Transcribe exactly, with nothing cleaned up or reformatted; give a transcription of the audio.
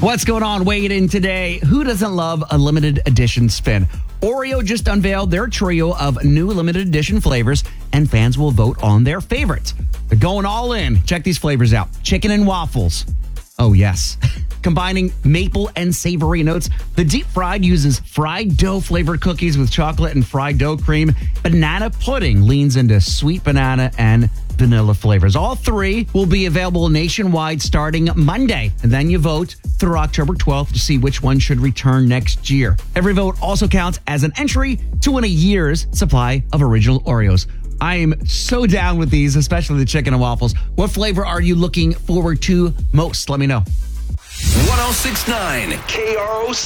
What's going on? Weighing in today. Who doesn't love a limited edition spin? Oreo just unveiled their trio of new limited edition flavors, and fans will vote on their favorites. They're going all in. Check these flavors out. Chicken and waffles. Oh, yes. Combining maple and savory notes, the deep fried uses fried dough flavored cookies with chocolate and fried dough cream. Banana pudding leans into sweet banana and vanilla flavors. All three will be available nationwide starting Monday. And then you vote through October twelfth to see which one should return next year. Every vote also counts as an entry to win a year's supply of original Oreos. I am so down with these, especially the chicken and waffles. What flavor are you looking forward to most? Let me know. one oh six point nine K R O C.